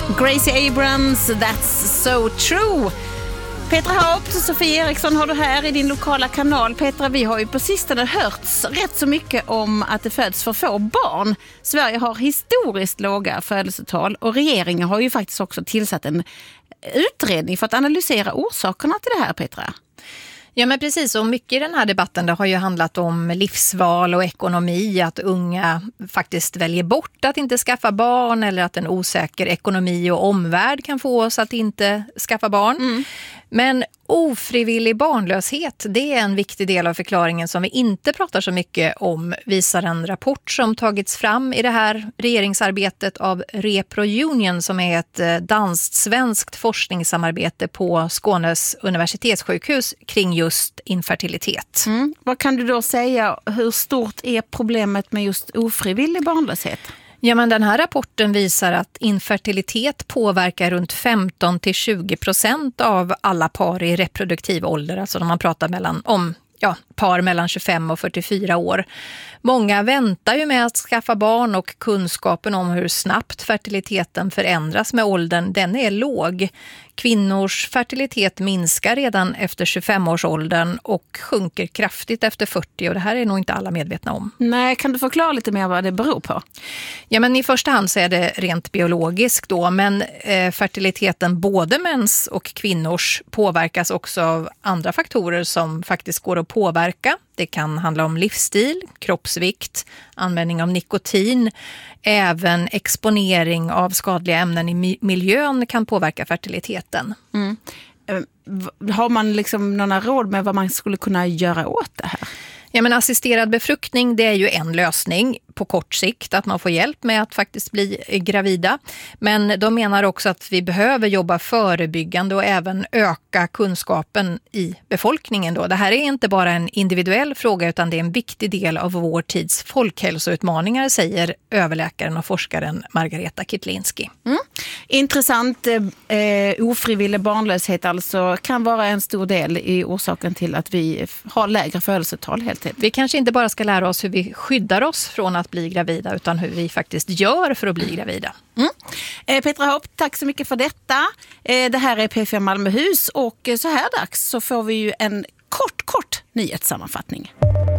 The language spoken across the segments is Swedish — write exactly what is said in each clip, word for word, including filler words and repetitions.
Gracie Abrams, That's So True. Petra Haupt och Sofie Eriksson har du här i din lokala kanal. Petra, vi har ju på sistone hörts rätt så mycket om att det föds för få barn. Sverige har historiskt låga födelsetal och regeringen har ju faktiskt också tillsatt en utredning för att analysera orsakerna till det här, Petra. Ja, men precis, och mycket i den här debatten det har ju handlat om livsval och ekonomi, att unga faktiskt väljer bort att inte skaffa barn eller att en osäker ekonomi och omvärld kan få oss att inte skaffa barn. Mm. Men ofrivillig barnlöshet, det är en viktig del av förklaringen som vi inte pratar så mycket om, visar en rapport som tagits fram i det här regeringsarbetet av ReproUnion, som är ett danskt-svenskt forskningssamarbete på Skånes universitetssjukhus kring just infertilitet. Mm. Vad kan du då säga, hur stort är problemet med just ofrivillig barnlöshet? Ja, men den här rapporten visar att infertilitet påverkar runt femton till tjugo procent av alla par i reproduktiv ålder. Alltså när man pratar mellan, om ja, par mellan tjugofem och fyrtiofyra år. Många väntar ju med att skaffa barn och kunskapen om hur snabbt fertiliteten förändras med åldern, den är låg. Kvinnors fertilitet minskar redan efter tjugofem-årsåldern och sjunker kraftigt efter fyrtio, och det här är nog inte alla medvetna om. Nej, kan du förklara lite mer vad det beror på? Ja, men i första hand så är det rent biologiskt då, men eh, fertiliteten både mäns och kvinnors påverkas också av andra faktorer som faktiskt går att påverka. Det kan handla om livsstil, kroppsvikt, användning av nikotin. Även exponering av skadliga ämnen i miljön kan påverka fertiliteten. Mm. Har man liksom några råd med vad man skulle kunna göra åt det här? Ja, men assisterad befruktning, det är ju en lösning på kort sikt, att man får hjälp med att faktiskt bli gravida. Men de menar också att vi behöver jobba förebyggande och även öka kunskapen i befolkningen då. Det här är inte bara en individuell fråga utan det är en viktig del av vår tids folkhälsoutmaningar, säger överläkaren och forskaren Margareta Kittlinski. Mm. Intressant. Eh, ofrivillig barnlöshet alltså kan vara en stor del i orsaken till att vi har lägre födelsetal helt enkelt. Vi kanske inte bara ska lära oss hur vi skyddar oss från att bli gravida utan hur vi faktiskt gör för att bli gravida. Mm. Eh, Petra Haupt, tack så mycket för detta. Eh, det här är P fyra Malmöhus och så här dags så får vi ju en kort, kort nyhetssammanfattning.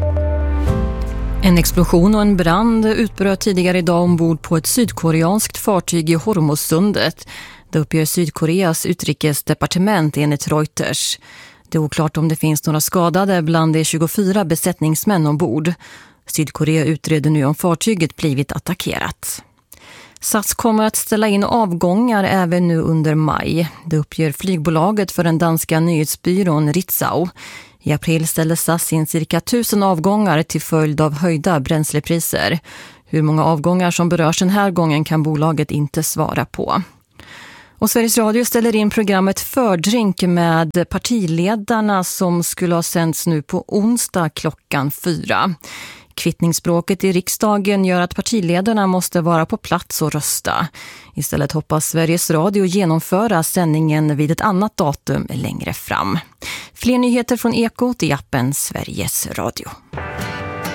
En explosion och en brand utbröt tidigare idag ombord på ett sydkoreanskt fartyg i Hormuzsundet. Det uppger Sydkoreas utrikesdepartement enligt Reuters. Det är oklart om det finns några skadade bland de tjugofyra besättningsmän ombord. Sydkorea utreder nu om fartyget blivit attackerat. S A S kommer att ställa in avgångar även nu under maj. Det uppger flygbolaget för den danska nyhetsbyrån Ritzau. I april ställde S A S in cirka tusen avgångar till följd av höjda bränslepriser. Hur många avgångar som berörs den här gången kan bolaget inte svara på. Och Sveriges Radio ställer in programmet Fördrink med partiledarna som skulle ha sänds nu på onsdag klockan fyra. Kvittningsspråket i riksdagen gör att partiledarna måste vara på plats och rösta. Istället hoppas Sveriges Radio genomföra sändningen vid ett annat datum längre fram. Fler nyheter från Ekot i appen Sveriges Radio.